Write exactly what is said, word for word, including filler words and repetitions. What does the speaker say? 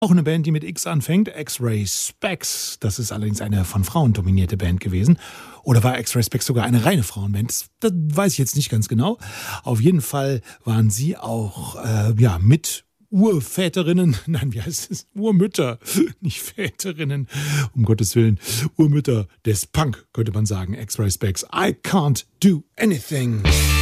Auch eine Band, die mit X anfängt, X-Ray Spex. Das ist allerdings eine von Frauen dominierte Band gewesen. Oder war X-Ray Spex sogar eine reine Frauenband? Das, das weiß ich jetzt nicht ganz genau. Auf jeden Fall waren sie auch äh, ja, mit Urväterinnen, nein, wie heißt es? Urmütter, nicht Väterinnen, um Gottes Willen. Urmütter des Punk, könnte man sagen. X-Ray Spex, I can't do anything.